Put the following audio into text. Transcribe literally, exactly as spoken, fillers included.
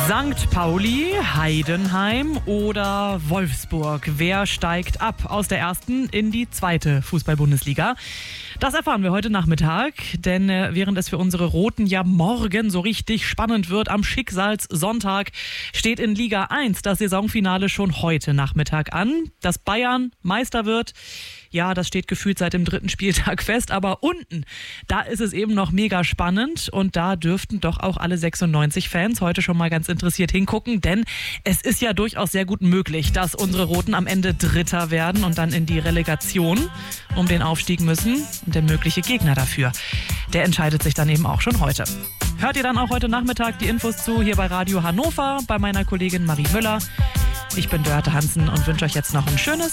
Sankt Pauli, Heidenheim oder Wolfsburg? Wer steigt ab aus der ersten in die zweite Fußball-Bundesliga? Das erfahren wir heute Nachmittag, denn während es für unsere Roten ja morgen so richtig spannend wird, am Schicksalssonntag steht in Liga eins das Saisonfinale schon heute Nachmittag an. Dass Bayern Meister wird, ja, das steht gefühlt seit dem dritten Spieltag fest, aber unten, da ist es eben noch mega spannend und da dürften doch auch alle sechsundneunzig Fans heute schon mal ganz interessiert hingucken, denn es ist ja durchaus sehr gut möglich, dass unsere Roten am Ende Dritter werden und dann in die Relegation um den Aufstieg müssen. Und der mögliche Gegner dafür, der entscheidet sich dann eben auch schon heute. Hört ihr dann auch heute Nachmittag die Infos zu hier bei Radio Hannover, bei meiner Kollegin Marie Müller. Ich bin Dörte Hansen und wünsche euch jetzt noch ein schönes